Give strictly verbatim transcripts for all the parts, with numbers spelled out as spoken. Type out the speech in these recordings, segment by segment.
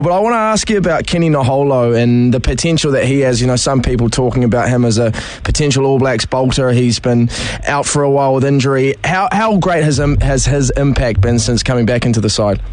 But I want to ask you about Kenny Naholo and the potential that he has. You know, some people talking about him as a potential All Blacks bolter. He's been out for a while with injury. How how great has um, has his impact been since coming back into the side?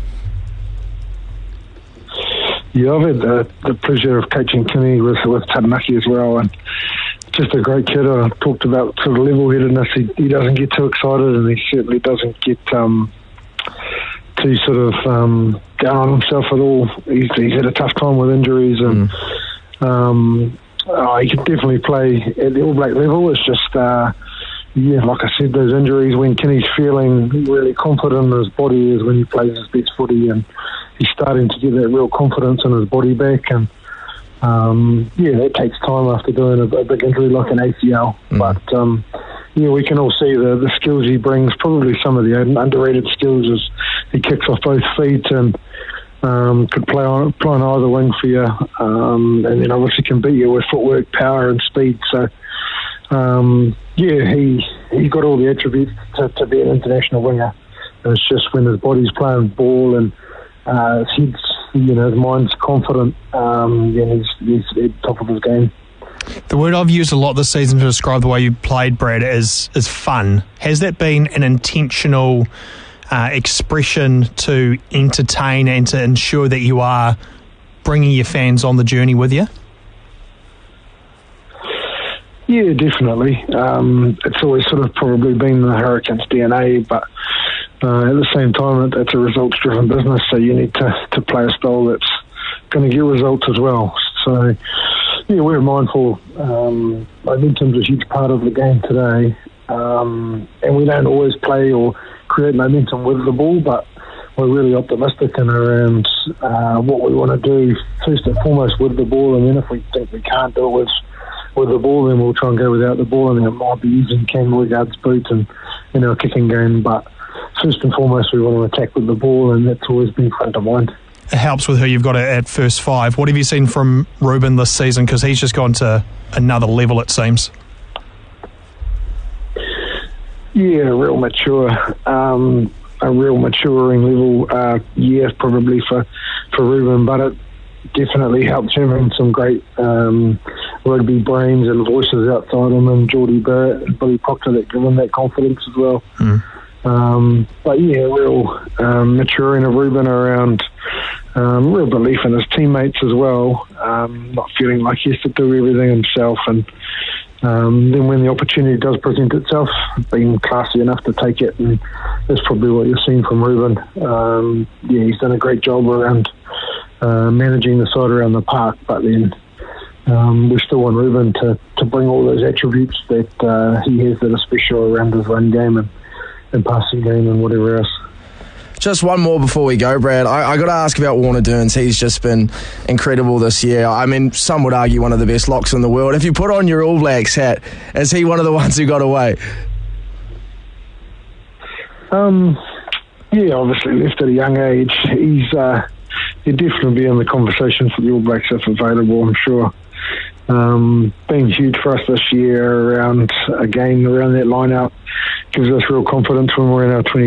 Yeah, I've had the, the pleasure of coaching Kenny with with Taranaki as well, and just a great kid. I talked about sort of level-headedness. He, he doesn't get too excited, and he certainly doesn't get um, too sort of um, down on himself at all. He's, he's had a tough time with injuries, and mm. um, oh, he can definitely play at the All Black level. It's just, uh, yeah, like I said, those injuries, when Kenny's feeling really confident in his body is when he plays his best footy, and he's starting to get that real confidence in his body back. And um, yeah, that takes time after doing a, a big injury like an A C L. Mm. But um, yeah, we can all see the, the skills he brings. Probably some of the underrated skills is he kicks off both feet and um, could play on play on either wing for you, um, and then obviously can beat you with footwork, power, and speed. So um, yeah, he he's got all the attributes to, to be an international winger. And it's just when his body's playing ball and uh, his head's, you know, his mind's confident, um, then he's, he's at the top of his game. The word I've used a lot this season to describe the way you played, Brad, is is fun. Has that been an intentional uh, expression to entertain and to ensure that you are bringing your fans on the journey with you? Yeah, definitely. Um, it's always sort of probably been the Hurricanes' D N A, but uh, at the same time, it, it's a results-driven business, so you need to, to play a style that's going to get results as well. So, yeah, we're mindful. Um, momentum's a huge part of the game today, um, and we don't always play or create momentum with the ball, but we're really optimistic in around uh, what we want to do, first and foremost with the ball, and then if we think we can't do it with with the ball, then we'll try and go without the ball, and then it might be using Cam Wigard's boot and in our kicking game. But first and foremost, we want to attack with the ball, and that's always been front of mind. It helps with who you've got at first five. What have you seen from Ruben this season? Because he's just gone to another level, it seems. Yeah, real mature. Um, a real maturing level uh, year probably for, for Ruben, but it definitely helps having some great um, rugby brains and voices outside him, and Geordie Barrett and Billy Proctor that give him that confidence as well. Mm. Um, but yeah, real um, maturing of Ruben around um, real belief in his teammates as well, um, not feeling like he has to do everything himself, and um, then when the opportunity does present itself, being classy enough to take it, and that's probably what you're seeing from Ruben. Um, yeah, he's done a great job around uh, managing the side around the park, but then um, we still want Ruben to, to bring all those attributes that uh, he has that are special around his run game and, and passing game and whatever else. Just one more before we go, Brad. I, I got to ask about Warner Dearns. He's just been incredible this year. I mean, some would argue one of the best locks in the world. If you put on your All Blacks hat, is he one of the ones who got away? Um, yeah, obviously left at a young age. He's uh, he'd definitely be in the conversation for the All Blacks if available, I'm sure. Um, been huge for us this year around, again, around that line-out. Gives us real confidence when we're in our twenty